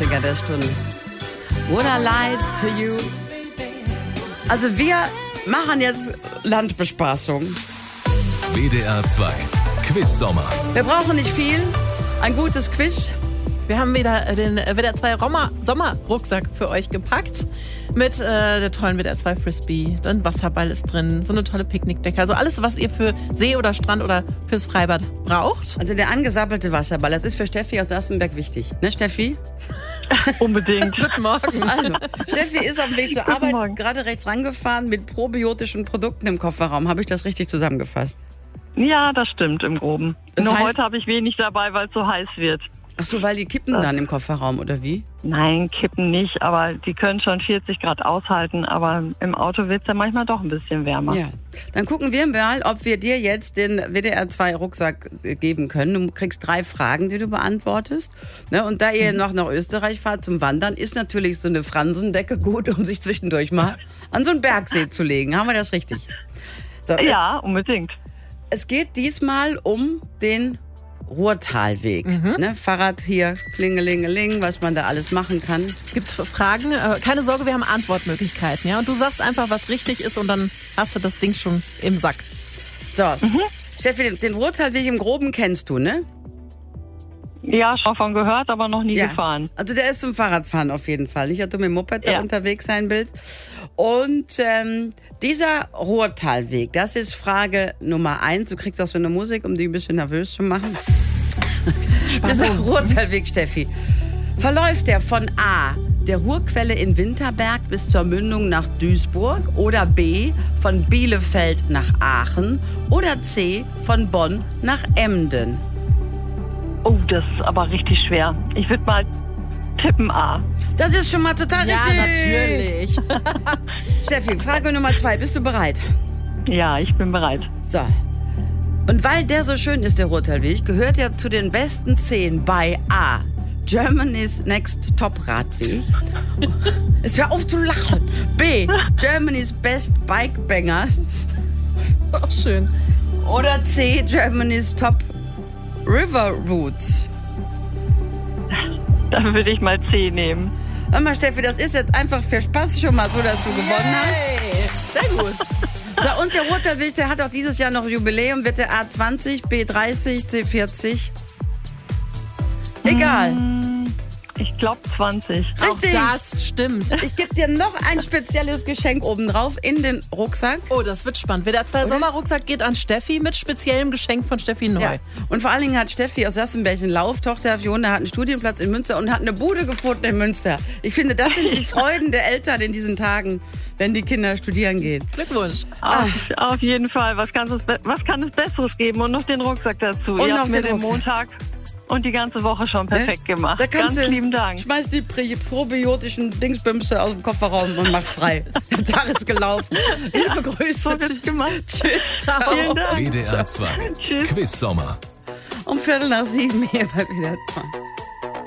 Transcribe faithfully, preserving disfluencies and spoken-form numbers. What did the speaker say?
Klassiker der Stunde. Would I lie to you? Also wir machen jetzt Landbespaßung. W D R zwei Quiz-Sommer. Wir brauchen nicht viel. Ein gutes Quiz. Wir haben wieder den W D R zwei Sommer-Rucksack für euch gepackt. Mit äh, der tollen W D R zwei Frisbee. Dann Wasserball ist drin. So eine tolle Picknickdecke. Also alles, was ihr für See oder Strand oder fürs Freibad braucht. Also der angesappelte Wasserball, das ist für Steffi aus Assenberg wichtig. Ne, Steffi? Unbedingt. Guten Morgen. Also, Steffi ist auf dem Weg zur Guten Arbeit Morgen. gerade rechts rangefahren mit probiotischen Produkten im Kofferraum. Habe ich das richtig zusammengefasst? Ja, das stimmt im Groben. Das Nur heißt- heute habe ich wenig dabei, weil es so heiß wird. Ach so, weil die kippen dann im Kofferraum, oder wie? Nein, kippen nicht, aber die können schon vierzig Grad aushalten. Aber im Auto wird es ja manchmal doch ein bisschen wärmer. Ja. Dann gucken wir mal, ob wir dir jetzt den W D R zwei Rucksack geben können. Du kriegst drei Fragen, die du beantwortest. Ne? Und da ihr noch nach Österreich fahrt zum Wandern, ist natürlich so eine Fransendecke gut, um sich zwischendurch mal an so einen Bergsee zu legen. Haben wir das richtig? So, Ja, unbedingt. Es geht diesmal um den Ruhrtalweg. Mhm. Ne? Fahrrad hier, klingelingeling, was man da alles machen kann. Gibt Fragen? Äh, Keine Sorge, wir haben Antwortmöglichkeiten. Ja? Und du sagst einfach, was richtig ist und dann hast du das Ding schon im Sack. So, Steffi, den, den Ruhrtalweg im Groben kennst du, ne? Ja, schon von gehört, aber noch nie Ja. gefahren. Also der ist zum Fahrradfahren auf jeden Fall. Nicht, dass du mit dem Moped da Ja. unterwegs sein willst. Und ähm, dieser Ruhrtalweg, das ist Frage Nummer eins. Du kriegst auch so eine Musik, um dich ein bisschen nervös zu machen. Dieser Ruhrtalweg, Steffi, verläuft der von A, der Ruhrquelle in Winterberg bis zur Mündung nach Duisburg, oder B, von Bielefeld nach Aachen, oder C, von Bonn nach Emden? Oh, das ist aber richtig schwer. Ich würde mal tippen A. Das ist schon mal total Ja, richtig. natürlich. Steffi, Frage Nummer zwei. Bist du bereit? Ja, ich bin bereit. So. Und weil der so schön ist, der Ruhrtalweg, gehört er zu den besten zehn bei A, Germany's Next Top Radweg. Es hör auf zu lachen. B, Germany's Best Bike Bangers. Auch schön. Oder C, Germany's Top River Routes. Dann würde ich mal C nehmen. Hör mal, Steffi, das ist jetzt einfach für Spaß schon mal so, dass du gewonnen hast. Hey, sehr gut. So, und der Ruhrtalweg, der hat auch dieses Jahr noch Jubiläum, wird der A zwanzig, B dreißig, C vierzig. Egal. Ich glaube zwanzig. Richtig. Auch das stimmt. Ich gebe dir noch ein spezielles Geschenk obendrauf in den Rucksack. Oh, das wird spannend. W D R zwei Sommerrucksack geht an Steffi mit speziellem Geschenk von Steffi Neu. Ja. Und vor allen Dingen hat Steffi aus Sassenberg einen Lauftochter, Fiona hat einen Studienplatz in Münster und hat eine Bude gefunden in Münster. Ich finde, das sind die Freuden der Eltern in diesen Tagen, wenn die Kinder studieren gehen. Glückwunsch. Auf, auf jeden Fall. Was kann, es, be- was kann es Besseres geben? Und noch den Rucksack dazu. Und Ihr noch habt mir den den Rucksack. Montag und die ganze Woche schon perfekt gemacht. Da kannst Ganz du, lieben Dank. Schmeiß die prä- probiotischen Dingsbümse aus dem Kofferraum und mach frei. Der Tag ist gelaufen. Liebe Grüße. So wird's gemacht. Tschüss. Ciao. Vielen Dank. W D R zwei Tschüss. Quiz-Sommer. Um Viertel nach sieben hier bei W D R zwei.